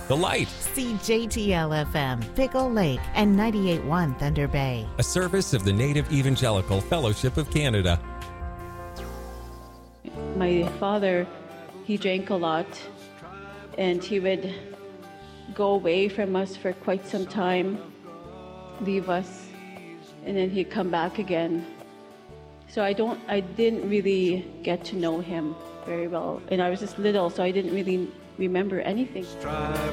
The Light, CJTL-FM, Pickle Lake, and 98.1 Thunder Bay. a service of the Native Evangelical Fellowship of Canada. My father, he drank a lot, and he would go away from us for quite some time, leave us, and then he'd come back again. So I didn't really get to know him very well, and I was just little, so I didn't really remember anything.